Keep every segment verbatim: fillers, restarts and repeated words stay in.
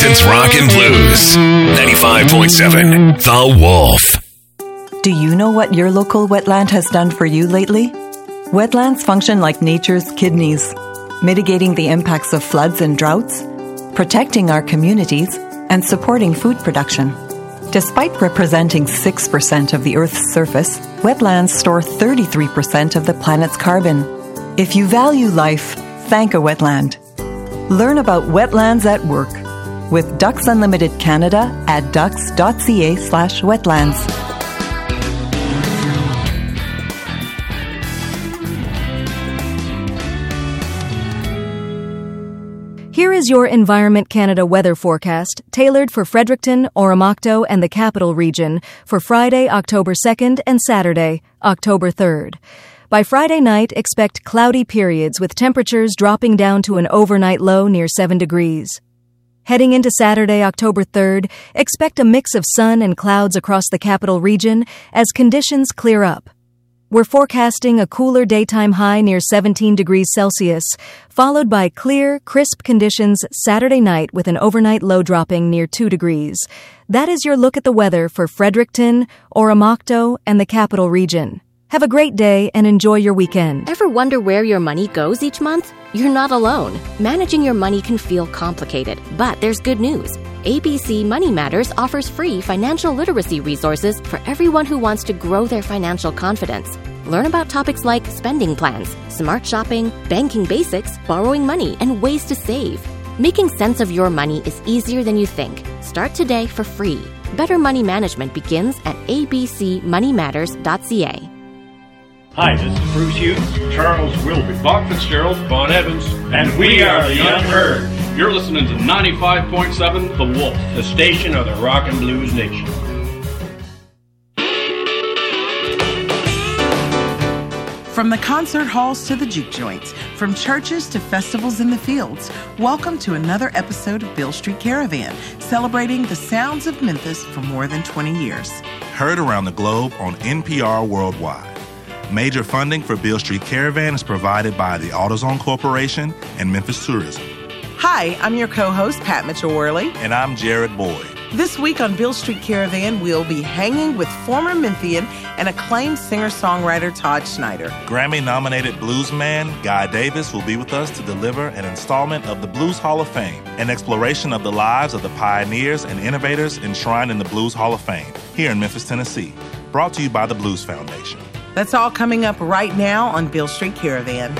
It's Rock and Blues. ninety-five point seven The Wolf. Do you know what your local wetland has done for you lately? Wetlands function like nature's kidneys, mitigating the impacts of floods and droughts, protecting our communities, and supporting food production. Despite representing six percent of the Earth's surface, wetlands store thirty-three percent of the planet's carbon. If you value life, thank a wetland. Learn about wetlands at work with Ducks Unlimited Canada at ducks.ca slash wetlands. Here is your Environment Canada weather forecast, tailored for Fredericton, Oromocto, and the Capital Region for Friday, October second and Saturday, October third. By Friday night, expect cloudy periods with temperatures dropping down to an overnight low near seven degrees. Heading into Saturday, October third, expect a mix of sun and clouds across the Capital Region as conditions clear up. We're forecasting a cooler daytime high near seventeen degrees Celsius, followed by clear, crisp conditions Saturday night with an overnight low dropping near two degrees. That is your look at the weather for Fredericton, Oromocto, and the Capital Region. Have a great day and enjoy your weekend. Ever wonder where your money goes each month? You're not alone. Managing your money can feel complicated, but there's good news. A B C Money Matters offers free financial literacy resources for everyone who wants to grow their financial confidence. Learn about topics like spending plans, smart shopping, banking basics, borrowing money, and ways to save. Making sense of your money is easier than you think. Start today for free. Better money management begins at a b c money matters dot c a. Hi, this is Bruce Hughes, Charles Wilby, Bob Fitzgerald, Bon Evans, and we are the Unheard. You're listening to ninety-five point seven The Wolf, the station of the Rock and Blues Nation. From the concert halls to the juke joints, from churches to festivals in the fields, welcome to another episode of Beale Street Caravan, celebrating the sounds of Memphis for more than twenty years. Heard around the globe on N P R Worldwide. Major funding for Beale Street Caravan is provided by the AutoZone Corporation and Memphis Tourism. Hi, I'm your co-host, Pat Mitchell-Worley. And I'm Jared Boyd. This week on Beale Street Caravan, we'll be hanging with former Memphian and acclaimed singer-songwriter Todd Snider. Grammy-nominated bluesman Guy Davis will be with us to deliver an installment of the Blues Hall of Fame, an exploration of the lives of the pioneers and innovators enshrined in the Blues Hall of Fame, here in Memphis, Tennessee. Brought to you by the Blues Foundation. That's all coming up right now on Beale Street Caravan.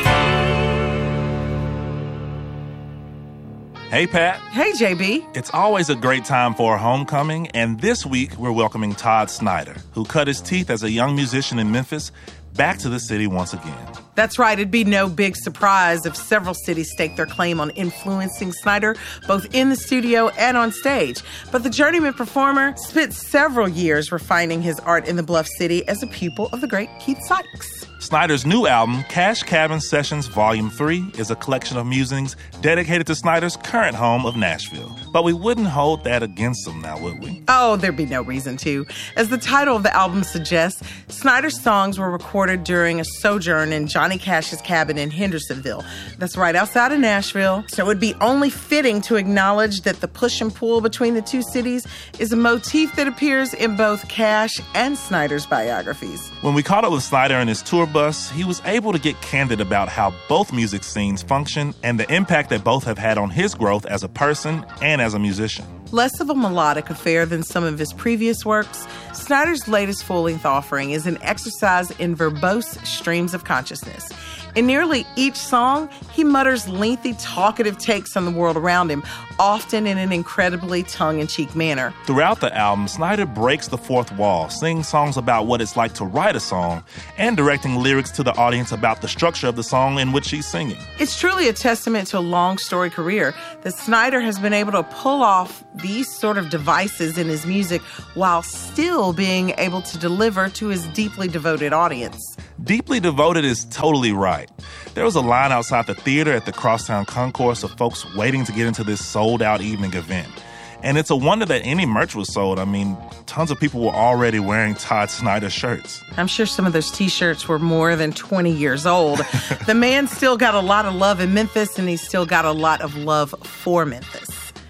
Hey, Pat. Hey, J B. It's always a great time for a homecoming, and this week we're welcoming Todd Snider, who cut his teeth as a young musician in Memphis, back to the city once again. That's right. It'd be no big surprise if several cities stake their claim on influencing Snider, both in the studio and on stage. But the journeyman performer spent several years refining his art in the Bluff City as a pupil of the great Keith Sykes. Snider's new album, Cash Cabin Sessions Volume three, is a collection of musings dedicated to Snider's current home of Nashville. But we wouldn't hold that against him now, would we? Oh, there'd be no reason to. As the title of the album suggests, Snider's songs were recorded during a sojourn in Johnny Cash's cabin in Hendersonville. That's right outside of Nashville. So it'd be only fitting to acknowledge that the push and pull between the two cities is a motif that appears in both Cash and Snider's biographies. When we caught up with Snider in his tour bus, he was able to get candid about how both music scenes function and the impact that both have had on his growth as a person and as a musician. Less of a melodic affair than some of his previous works, Snider's latest full-length offering is an exercise in verbose streams of consciousness. In nearly each song, he mutters lengthy, talkative takes on the world around him, often in an incredibly tongue-in-cheek manner. Throughout the album, Snider breaks the fourth wall, singing songs about what it's like to write a song, and directing lyrics to the audience about the structure of the song in which he's singing. It's truly a testament to a long story career that Snider has been able to pull off these sort of devices in his music while still being able to deliver to his deeply devoted audience. Deeply devoted is totally right. There was a line outside the theater at the Crosstown Concourse of folks waiting to get into this sold-out evening event. And it's a wonder that any merch was sold. I mean, tons of people were already wearing Todd Snider shirts. I'm sure some of those T-shirts were more than twenty years old. The man still got a lot of love in Memphis, and he's still got a lot of love for Memphis.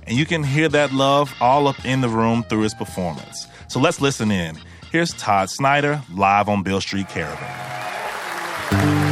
And you can hear that love all up in the room through his performance. So let's listen in. Here's Todd Snider live on Beale Street Caravan.